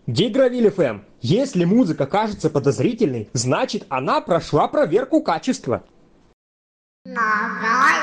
Гигровиль ФМ. Если музыка кажется подозрительной, значит она прошла проверку качества. Новое